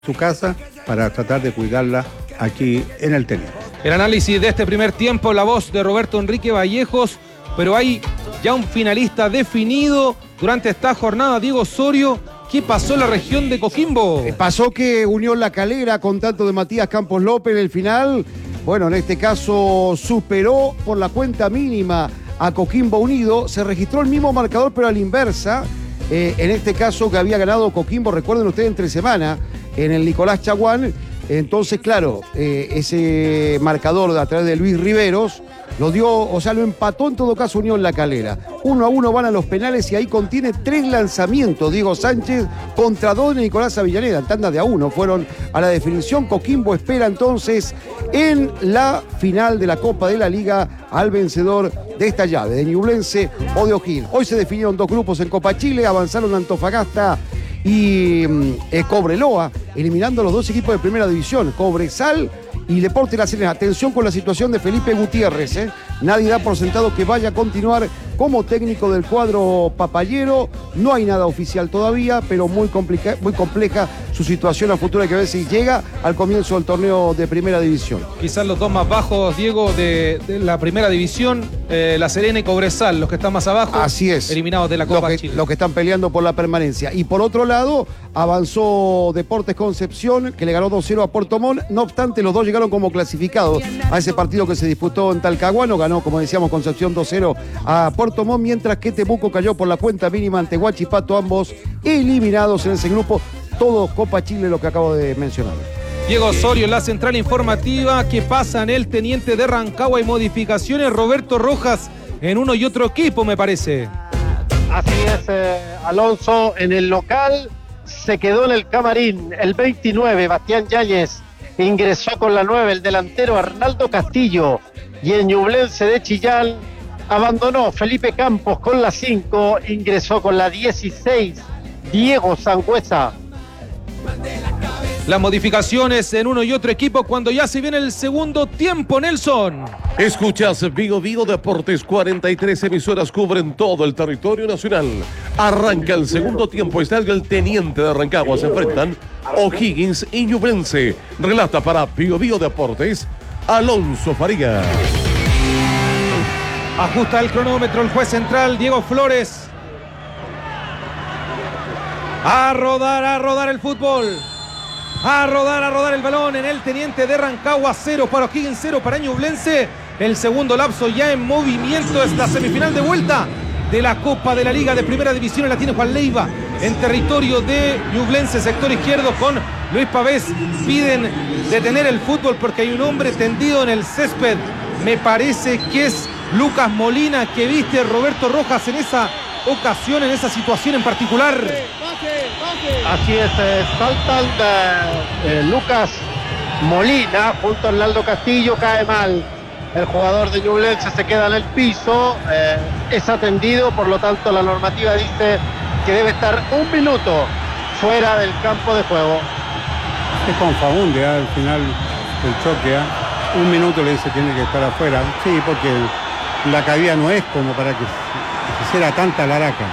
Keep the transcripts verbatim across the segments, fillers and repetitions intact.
su casa para tratar de cuidarla aquí en el tenis. El análisis de este primer tiempo, la voz de Roberto Enrique Vallejos, pero hay ya un finalista definido durante esta jornada, Diego Osorio. ¿Qué pasó en la región de Coquimbo? Pasó que Unión La Calera, con tanto de Matías Campos López en el final, bueno, en este caso superó por la cuenta mínima a Coquimbo Unido. Se registró el mismo marcador, pero a la inversa. Eh, en este caso que había ganado Coquimbo, recuerden ustedes, entre semana, en el Nicolás Chaguán. Entonces, claro, eh, ese marcador a través de Luis Riveros lo dio, o sea, lo empató en todo caso Unión La Calera. Uno a uno van a los penales y ahí contiene tres lanzamientos. Diego Sánchez contra dos de Nicolás Avellaneda. En tanda de a uno fueron a la definición. Coquimbo espera entonces en la final de la Copa de la Liga al vencedor de esta llave, de Ñublense o de O'Higgins. Hoy se definieron dos grupos en Copa Chile, avanzaron Antofagasta y eh, Cobreloa, eliminando los dos equipos de primera división, Cobresal y Deportes La Serena. Atención con la situación de Felipe Gutiérrez, ¿eh? Nadie da por sentado que vaya a continuar como técnico del cuadro papayero. No hay nada oficial todavía, pero muy, complica, muy compleja su situación a futuro. Hay que ver si llega al comienzo del torneo de primera división. Quizás los dos más bajos, Diego, de, de la primera división, eh, La Serena y Cobresal, los que están más abajo. Así es. Eliminados de la Copa los que, Chile. Los que están peleando por la permanencia. Y por otro lado, avanzó Deportes Concepción, que le ganó dos cero a Puerto Montt. No obstante, los dos llegaron como clasificados a ese partido que se disputó en Talcahuano. Ganó, como decíamos, Concepción dos cero a Puerto Montt, mientras que Temuco cayó por la cuenta mínima ante Huachipato, ambos eliminados en ese grupo. Todo Copa Chile, lo que acabo de mencionar. Diego Osorio, la central informativa. ¿Qué pasa en el Teniente de Rancagua? Hay modificaciones. Roberto Rojas en uno y otro equipo, me parece. Así es, eh, Alonso, en el local se quedó en el camarín el veintinueve, Bastián Yáñez, ingresó con la nueve, el delantero Arnaldo Castillo, y en Ñublense de Chillán abandonó Felipe Campos con la cinco, ingresó con la dieciséis, Diego Sangüesa. Las modificaciones en uno y otro equipo cuando ya se viene el segundo tiempo, Nelson. Escuchas Vigo Vigo Deportes, cuarenta y tres emisoras cubren todo el territorio nacional. Arranca el segundo tiempo, estadio El Teniente de Rancagua, se enfrentan O'Higgins y Ñublense. Relata para Vigo Vigo Deportes, Alonso Faría. Ajusta el cronómetro el juez central, Diego Flores. A rodar, a rodar el fútbol. A rodar, a rodar el balón en el Teniente de Rancagua. Cero para O'Higgins, cero para Ñublense. El segundo lapso ya en movimiento. Es la semifinal de vuelta de la Copa de la Liga de Primera División. La tiene Juan Leiva en territorio de Ñublense, sector izquierdo con Luis Pavés. Piden detener el fútbol porque hay un hombre tendido en el césped. Me parece que es Lucas Molina, que viste Roberto Rojas en esa ocasión, en esa situación en particular. Así es, eh, saltan de, eh, Lucas Molina junto a Arnaldo Castillo, cae mal el jugador de Ñublense, se queda en el piso, eh, es atendido, por lo tanto la normativa dice que debe estar un minuto fuera del campo de juego. Es con Fagunde, ¿eh? Al final del choque, ¿eh? Un minuto le dice tiene que estar afuera. Sí, porque la caída no es como para que se hiciera tanta laraca.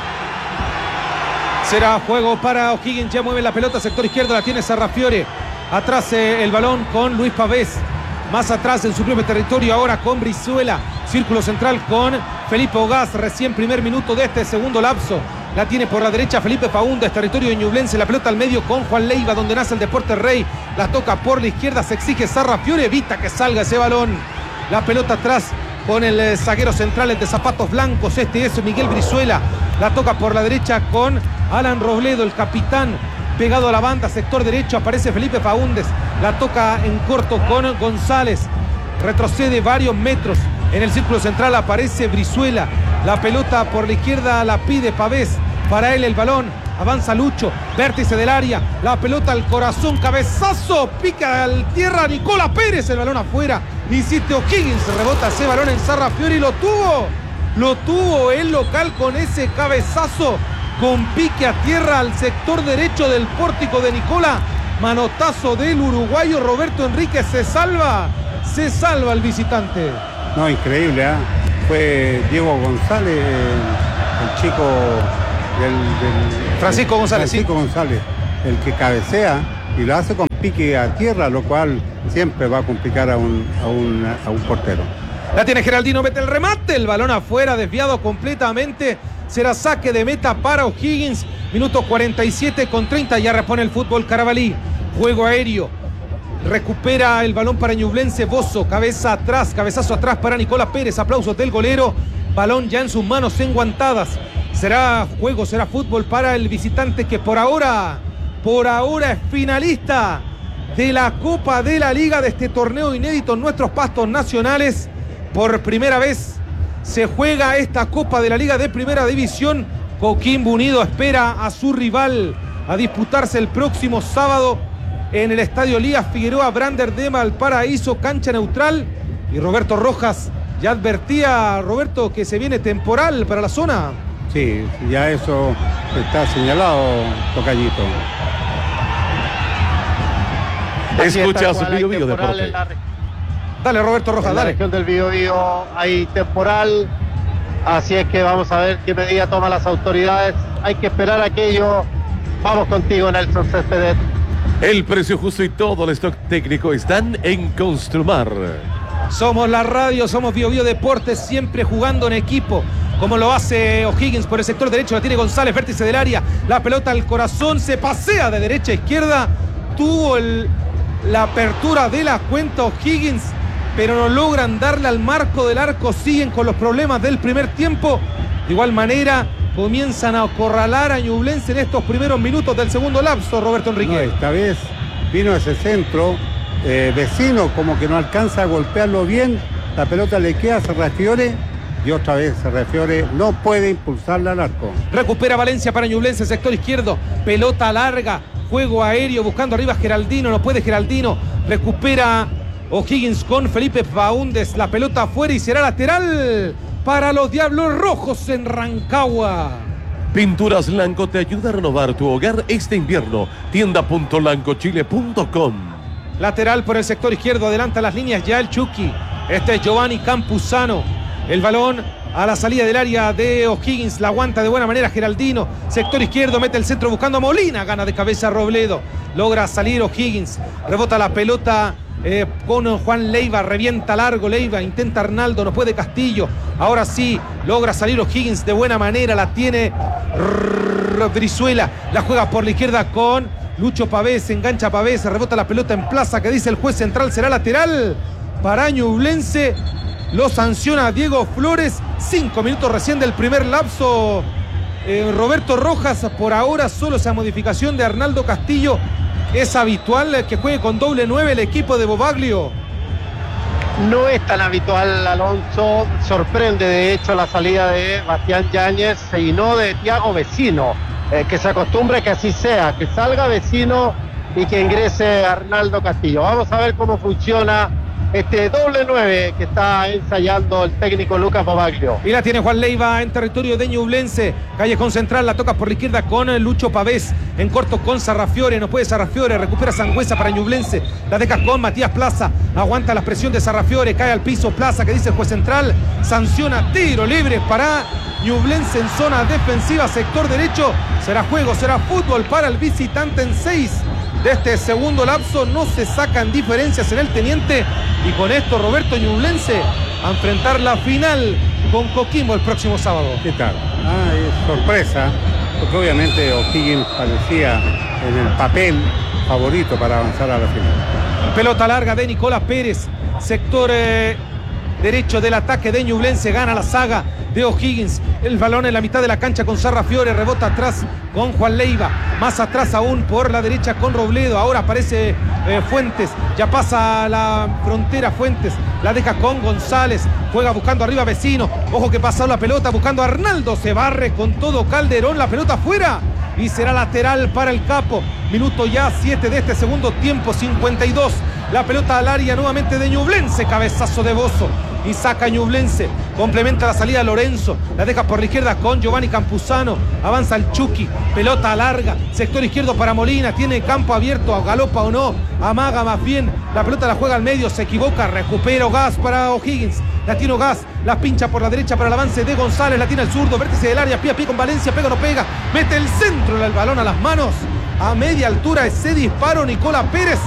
Será juego para O'Higgins, ya mueve la pelota, sector izquierdo, la tiene Sarrafiore. Atrás eh, el balón con Luis Pavés. Más atrás en su propio territorio ahora con Brizuela. Círculo central con Felipe Ogaz, recién primer minuto de este segundo lapso. La tiene por la derecha Felipe Faúndez, territorio de Ñublense. La pelota al medio con Juan Leiva, donde nace el Deporte Rey. La toca por la izquierda, se exige Sarrafiore, evita que salga ese balón. La pelota atrás con el eh, zaguero central, el de zapatos blancos. Este es Miguel Brizuela. La toca por la derecha con Alan Robledo, el capitán, pegado a la banda, sector derecho, aparece Felipe Faúndez, la toca en corto con González, retrocede varios metros, en el círculo central aparece Brizuela, la pelota por la izquierda la pide Pavés, para él el balón, avanza Lucho, vértice del área, la pelota al corazón, cabezazo, pica al tierra Nicola Pérez, el balón afuera, insiste O'Higgins, rebota ese balón en Sarrafiore y lo tuvo, lo tuvo el local con ese cabezazo, con pique a tierra al sector derecho del pórtico de Nicola. Manotazo del uruguayo Roberto Enrique. Se salva, se salva el visitante. No, increíble, ¿eh? Fue Diego González, el, el chico del, del Francisco González, Francisco sí. González, el que cabecea y lo hace con pique a tierra, lo cual siempre va a complicar a un, a un, a un portero. La tiene Geraldino, mete el remate, el balón afuera, desviado completamente. Será saque de meta para O'Higgins. Minuto cuarenta y siete con treinta, ya repone el fútbol Carabalí. Juego aéreo. Recupera el balón para Ñublense. Bozo, cabeza atrás, cabezazo atrás para Nicolás Pérez. Aplausos del golero. Balón ya en sus manos enguantadas. Será juego, será fútbol para el visitante que por ahora, por ahora es finalista de la Copa de la Liga, de este torneo inédito en nuestros pastos nacionales. Por primera vez se juega esta Copa de la Liga de Primera División. Coquimbo Unido espera a su rival a disputarse el próximo sábado en el Estadio Elías Figueroa Brander de Valparaíso, cancha neutral. Y Roberto Rojas ya advertía, Roberto, que se viene temporal para la zona. Sí, ya eso está señalado, tocallito. Escuchas Bio Bio Deporte. Dale, Roberto Rojas, en la dale. región del Biobío hay temporal, así es que vamos a ver qué medida toman las autoridades. Hay que esperar aquello. Vamos contigo, Nelson Céspedes. El precio justo y todo el stock técnico están en Construmar. Somos la radio, somos Bio Bio Deportes, siempre jugando en equipo, como lo hace O'Higgins por el sector derecho. La tiene González, vértice del área, la pelota al corazón, se pasea de derecha a izquierda. Tuvo el, la apertura de la cuenta O'Higgins, pero no logran darle al marco del arco. Siguen con los problemas del primer tiempo. De igual manera comienzan a acorralar a Ñublense en estos primeros minutos del segundo lapso, Roberto Enrique. No, esta vez vino ese centro, eh, Vecino como que no alcanza a golpearlo bien, la pelota le queda a Serrafiore y otra vez Serrafiore no puede impulsarla al arco. Recupera Valencia para Ñublense, sector izquierdo, pelota larga, juego aéreo buscando arriba Geraldino, no puede Geraldino, recupera O'Higgins con Felipe Faúndez, la pelota afuera y será lateral para los Diablos Rojos en Rancagua. Pinturas Lanco te ayuda a renovar tu hogar este invierno. tienda punto lancochile punto com. Lateral por el sector izquierdo, adelanta las líneas ya el Chucky. Este es Giovanni Campuzano. El balón a la salida del área de O'Higgins, la aguanta de buena manera Geraldino. Sector izquierdo, mete el centro buscando a Molina, gana de cabeza Robledo. Logra salir O'Higgins, rebota la pelota Eh, con Juan Leiva, revienta largo Leiva, intenta Arnaldo, no puede Castillo, ahora sí, logra salir O'Higgins de buena manera, la tiene Brizuela, la juega por la izquierda con Lucho Pavés, engancha Pavés, rebota la pelota en plaza, que dice el juez central, será lateral para Ñublense, lo sanciona Diego Flores, cinco minutos recién del primer lapso. eh, Roberto Rojas, por ahora solo esa modificación de Arnaldo Castillo. ¿Es habitual que juegue con doble nueve el equipo de Bobaglio? No es tan habitual, Alonso. Sorprende de hecho la salida de Bastián Yáñez y no de Thiago Vecino. Eh, que se acostumbre que así sea, que salga Vecino y que ingrese Arnaldo Castillo. Vamos a ver cómo funciona este doble nueve que está ensayando el técnico Lucas Bobaglio. Y la tiene Juan Leiva en territorio de Ñublense. Callejón central, la toca por la izquierda con Lucho Pavés. En corto con Sarrafiore, no puede Sarrafiore, recupera Sangüesa para Ñublense. La deja con Matías Plaza, aguanta la presión de Sarrafiore, cae al piso Plaza, que dice el juez central. Sanciona tiro libre para Ñublense en zona defensiva, sector derecho. Será juego, será fútbol para el visitante en seis de este segundo lapso. No se sacan diferencias en el Teniente. Y con esto Roberto Ñublense a enfrentar la final con Coquimbo el próximo sábado. ¿Qué tal? Ah, es sorpresa, porque obviamente O'Higgins parecía en el papel favorito para avanzar a la final. Pelota larga de Nicolás Pérez, sector eh, derecho del ataque de Ñublense, gana la saga de O'Higgins. El balón en la mitad de la cancha con Sarrafiore, rebota atrás con Juan Leiva, más atrás aún por la derecha con Robledo. Ahora aparece eh, Fuentes, ya pasa la frontera Fuentes, la deja con González, juega buscando arriba Vecino, ojo que pasó la pelota buscando a Arnaldo, se barre con todo Calderón, la pelota afuera y será lateral para el Capo. Minuto ya siete de este segundo tiempo, cincuenta y dos. La pelota al área nuevamente de Ñublense, cabezazo de Bozo y saca Ñublense, complementa la salida Lorenzo, la deja por la izquierda con Giovanni Campuzano, avanza el Chucky, pelota larga, sector izquierdo para Molina, tiene campo abierto, galopa o no, amaga más bien, la pelota la juega al medio, se equivoca, recupera Gas para O'Higgins, la tiene Gas, la pincha por la derecha para el avance de González, la tiene el zurdo, vértice del área, pie a pie con Valencia, pega o no pega, mete el centro, el balón a las manos a media altura ese disparo, Nicola Pérez.